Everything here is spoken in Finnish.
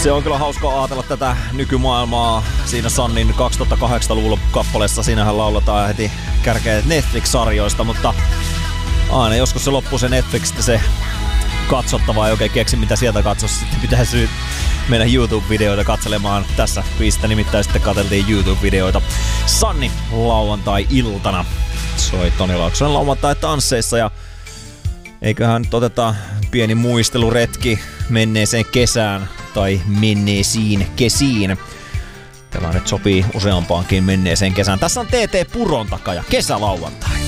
Se on kyllä hauska ajatella tätä nykymaailmaa siinä Sunnin 2008-luvun kappaleessa. Siinähän lauletaan heti kärkeä Netflix-sarjoista, mutta aina joskus se loppuu se Netflixistä se katsottava, ei oikein keksi mitä sieltä katsoa. Sitten pitäisi mennä YouTube-videoita katselemaan. Tässä biisistä nimittäin sitten katseltiin YouTube-videoita Sunni lauantai-iltana. Soi Toni Laaksonen lauantai-tansseissa ja eiköhän nyt oteta pieni muisteluretki menneeseen kesään tai menneisiin kesiin. Tämä nyt sopii useampaankin menneeseen kesään. Tässä on TT Puron takaa ja kesälauantai.